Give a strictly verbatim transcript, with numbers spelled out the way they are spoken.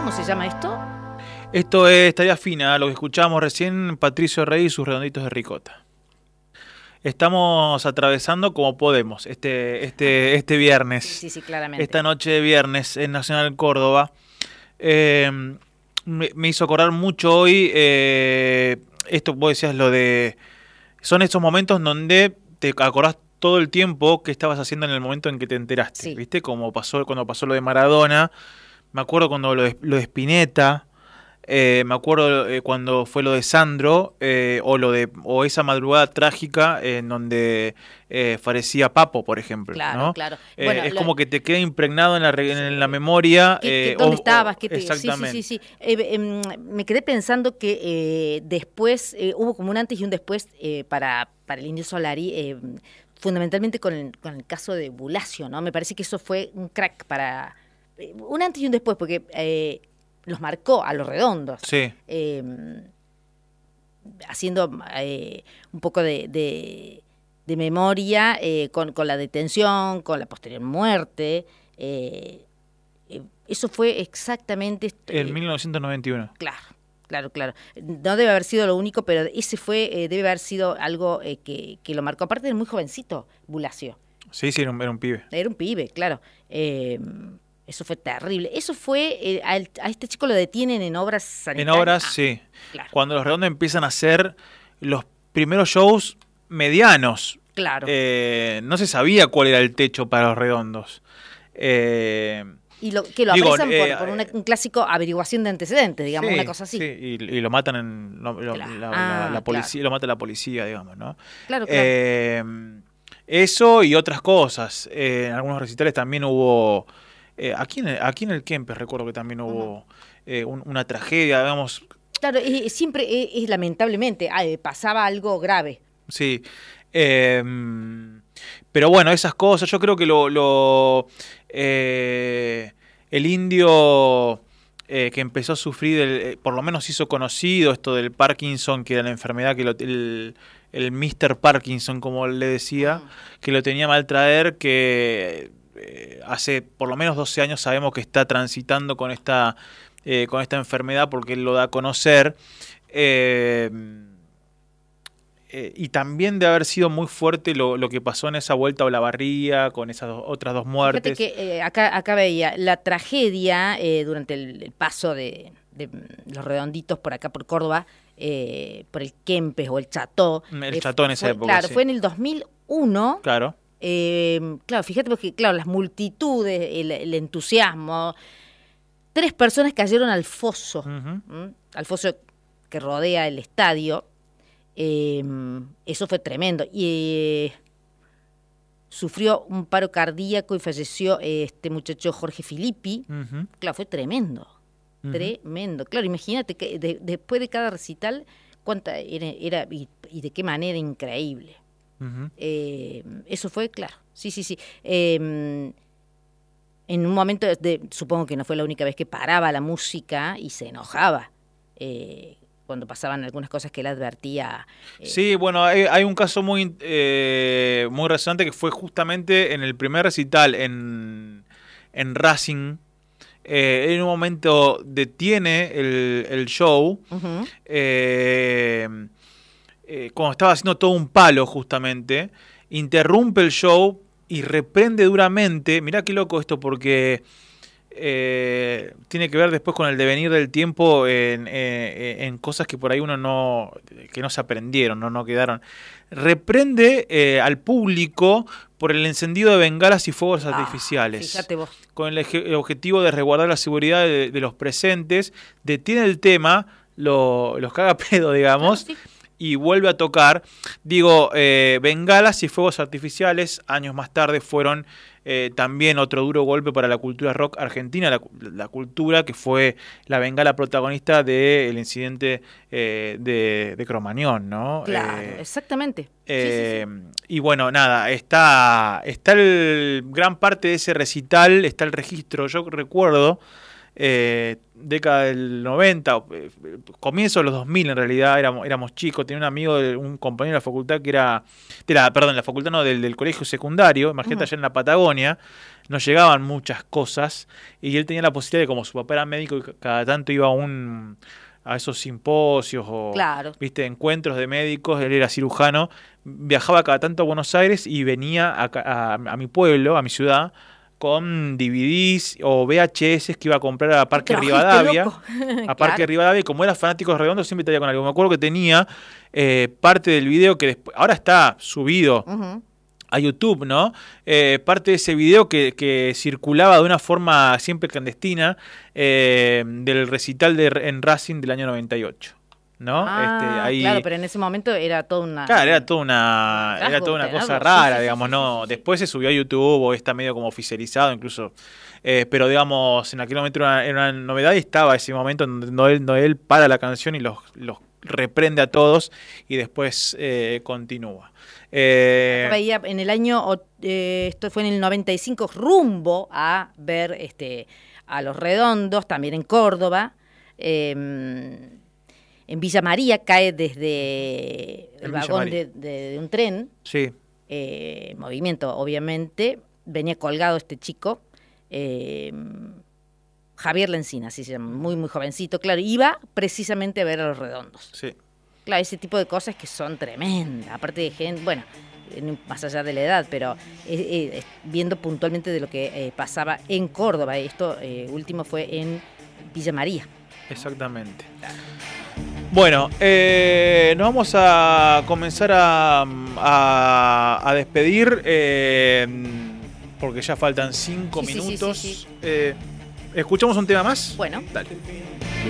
¿Cómo se llama esto? Esto es Tarea Fina, lo que escuchamos recién, Patricio Rey y sus redonditos de ricota. Estamos atravesando como podemos este, este, este viernes. Sí, sí, sí, claramente. Esta noche de viernes en Nacional Córdoba. Eh, me, me hizo acordar mucho hoy, eh, esto vos decías lo de... Son estos momentos donde te acordás todo el tiempo que estabas haciendo en el momento en que te enteraste, Sí. ¿viste? Como pasó cuando pasó lo de Maradona, me acuerdo cuando lo de, lo de Spinetta, eh, me acuerdo eh, cuando fue lo de Sandro, eh, o lo de o esa madrugada trágica eh, en donde eh, fallecía Papo, por ejemplo. Claro, ¿no? claro. Eh, Bueno, es lo- como que te queda impregnado en la, re- en la memoria. ¿Qué- qué- eh, ¿Dónde o- estabas? o- ¿Qué te- exactamente. Sí, sí, sí, sí. Eh, em, me quedé pensando que eh, después eh, hubo como un antes y un después eh, para, para el Indio Solari, eh, fundamentalmente con el, con el caso de Bulacio, ¿no? Me parece que eso fue un crack para... eh, un antes y un después, porque eh, los marcó a los redondos. Sí. Eh, haciendo eh, un poco de, de, de memoria eh, con, con la detención, con la posterior muerte. Eh, eh, eso fue exactamente... eh, En mil novecientos noventa y uno. Claro, claro, claro. No debe haber sido lo único, pero ese fue, eh, debe haber sido algo eh, que, que lo marcó. Aparte, era muy jovencito, Bulacio. Sí, sí, era un, era un pibe. Era un pibe, claro. Eh, eso fue terrible. Eso fue, eh, a, el- a este chico lo detienen en obras En sanitarias. obras, Ah, sí. claro. Cuando los redondos empiezan a hacer los primeros shows medianos. Claro. Eh, no se sabía cuál era el techo para los redondos. Eh, Y lo, que lo digo, apresan eh, por, por una- un clásico averiguación de antecedentes, digamos, sí, una cosa así. sí, y, y lo matan en lo- lo- Claro. la, Ah, la- la policía, claro. lo mata la policía, digamos, ¿no? Claro, claro. Eh, eso y otras cosas. Eh, en algunos recitales también hubo. Eh, aquí, en el, aquí en el Kempes recuerdo que también hubo eh, un- una tragedia, digamos. Claro, es- es siempre es, es lamentablemente ah, eh, pasaba algo grave. Sí. Eh, pero bueno, esas cosas, yo creo que lo, lo eh, el indio eh, que empezó a sufrir, el, eh, por lo menos hizo conocido esto del Parkinson, que era la enfermedad que lo, el, el mister Parkinson, como le decía, Ujú. que lo tenía mal traer, que eh, hace por lo menos doce años sabemos que está transitando con esta, eh, con esta enfermedad porque él lo da a conocer. Eh, Eh, y también de haber sido muy fuerte lo, lo que pasó en esa vuelta a Olavarría, con esas do- otras dos muertes. Fíjate que eh, acá, acá veía la tragedia eh, durante el, el paso de, de los redonditos por acá, por Córdoba, eh, por el Kempes o el Cható. El eh, Cható en esa fue- época, Claro, sí. fue en el dos mil uno. Claro. Eh, claro, fíjate porque, claro, las multitudes, el, el entusiasmo. Tres personas cayeron al foso, Ujú. ¿m? Al foso que rodea el estadio. Eh, eso fue tremendo. Y eh, sufrió un paro cardíaco y falleció eh, este muchacho Jorge Filippi. Ujú. Claro, fue tremendo. Ujú. Tremendo. Claro, imagínate que de- después de cada recital, cuánta era, era y, y de qué manera increíble. Ujú. Eh, eso fue, claro. Sí, sí, sí. Eh, en un momento, de, supongo que no fue la única vez que paraba la música y se enojaba. Eh, cuando pasaban algunas cosas que él advertía. eh, Sí, bueno, hay, hay un caso muy, eh, muy resonante que fue justamente en el primer recital en, en Racing. Eh, en un momento detiene el, el show. ujú. eh, eh, cuando estaba haciendo todo un palo justamente, interrumpe el show y reprende duramente. Mirá qué loco esto porque eh, tiene que ver después con el devenir del tiempo en, eh, en cosas que por ahí uno no, que no se aprendieron, no, no quedaron. Reprende eh, al público por el encendido de bengalas y fuegos Ah, artificiales Fíjate vos. con el, eje- el objetivo de resguardar la seguridad de, de los presentes, detiene el tema, lo- los caga pedo, digamos, Claro, sí. y vuelve a tocar. Digo, eh, bengalas y fuegos artificiales, años más tarde fueron eh, también otro duro golpe para la cultura rock argentina, la, la cultura que fue la bengala protagonista del incidente eh, de, de Cromañón, ¿no? Claro, Eh, exactamente. Sí, sí, sí. eh, Y bueno, nada, está, está el gran parte de ese recital, está el registro, yo recuerdo, eh, década del noventa, eh, comienzo de los dos mil en realidad, éramos, éramos chicos, tenía un amigo, de, un compañero de la facultad que era, de la, perdón, la facultad no, del, del colegio secundario, imagínate Ujú. allá en la Patagonia, no llegaban muchas cosas y él tenía la posibilidad de, como su papá era médico y cada tanto iba a un a esos simposios o claro. viste encuentros de médicos, él era cirujano, viajaba cada tanto a Buenos Aires y venía a, a, a mi pueblo, a mi ciudad, con D V Ds o V H S que iba a comprar a Parque Rivadavia. A Parque claro. Rivadavia, y como era fanático de Redondos, siempre traía con algo. Me acuerdo que tenía eh, parte del video que después, ahora está subido uh-huh. a YouTube, ¿no? Eh, parte de ese video que, que circulaba de una forma siempre clandestina eh, del recital de, en Racing del año noventa y ocho. ¿No? Ah, este, ahí... Claro, pero en ese momento era toda una... Claro, era toda una, rasgo, era toda una cosa algo. rara, sí, sí, digamos, sí, ¿no? Sí, sí. Después se subió a YouTube o está medio como oficializado incluso. Eh, pero, digamos, en aquel momento era una, era una novedad y estaba ese momento en donde Noel, Noel para la canción y los, los reprende a todos y después eh, continúa. Eh... Veía en el año, eh, esto fue en el noventa y cinco, rumbo a ver este a Los Redondos, también en Córdoba. Eh, En Villa María cae desde el, el vagón de, de, de un tren, sí. eh, movimiento obviamente, venía colgado este chico, eh, Javier Lencina, así se llama, muy muy jovencito, claro, iba precisamente a ver a Los Redondos. Sí. Claro, ese tipo de cosas que son tremendas, aparte de gente, bueno, más allá de la edad, pero eh, eh, viendo puntualmente de lo que eh, pasaba en Córdoba, esto eh, último fue en Villa María. Exactamente. Claro. Bueno, eh, nos vamos a comenzar a, a, a despedir eh, porque ya faltan cinco sí, minutos. Sí, sí, sí, sí. Eh, ¿Escuchamos un tema más? Bueno. Dale.